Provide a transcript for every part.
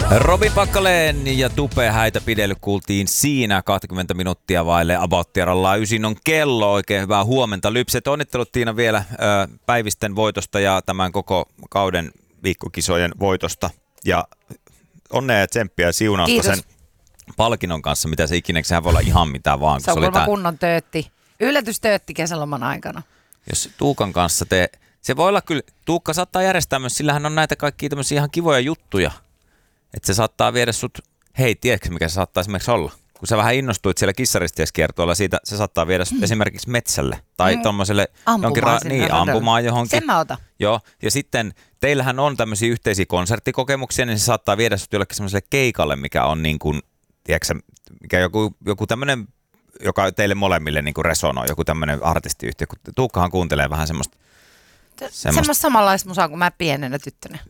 Robi Packalén ja Tupe Häitä pidely kuultiin siinä 20 minuuttia vaille About-tieralla 9 on kello. Oikein hyvää huomenta. Lypset, onnittelut Tiina vielä päivisten voitosta ja tämän koko kauden viikkokisojen voitosta. Ja onnea ja tsemppiä ja siunausta sen palkinnon kanssa, mitä se ikinä, sehän voi olla ihan mitä vaan. Se on kuulemma kunnon töötti. Yllätystöötti kesäloman aikana. Jos Tuukan kanssa se voi olla kyllä, Tuukka saattaa järjestää myös, sillähän on näitä kaikkia tämmöisiä ihan kivoja juttuja. Että se saattaa viedä sut, hei, tiedätkö mikä se saattaa esimerkiksi olla? Kun sä vähän innostuit siellä kissaristieskiertoilla siitä, se saattaa viedä sut esimerkiksi metsälle. Tai tommoselle ampumaan johonkin. Sen mä otan. Joo, ja sitten teillähän on tämmöisiä yhteisiä konserttikokemuksia, niin se saattaa viedä sut jollekin semmoiselle keikalle, mikä on niin kuin, tiedätkö, mikä joku tämmöinen, joka teille molemmille niin kuin resonoi, joku tämmöinen artistiyhtiö. Tuukkahan kuuntelee vähän semmoista. Semmoista samanlaista musaa kuin mä pienenä tyttönä.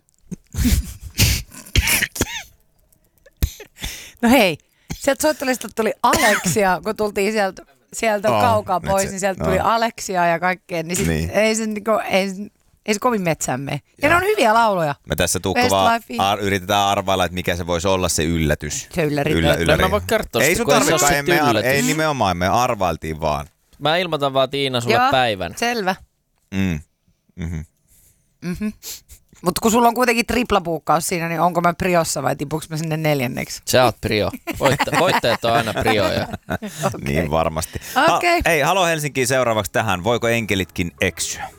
No hei, sieltä soittelistalta tuli Aleksia, kun tultiin sieltä kaukaa pois, niin sieltä tuli Aleksia ja kaikkea, niin. Ei se kovin metsään mene. Ja ne on hyviä lauluja. Me tässä Tuukka vaan yritetään arvailla, että mikä se voisi olla se yllätys. Se ylläri. Mä voin kertoa ei sun tarvitse, ei nimenomaan, me arvailtiin vaan. Mä ilmoitan vaan Tiina sulle päivän. Selvä. Mutta kun sulla on kuitenkin triplapuukkaus siinä, niin onko mä priossa vai tipuks mä sinne 4? Sä oot prio. Voittajat on aina prioja. Okay. Niin varmasti. Okay. Hei, Halo Helsinkiin seuraavaksi tähän. Voiko enkelitkin eksyä?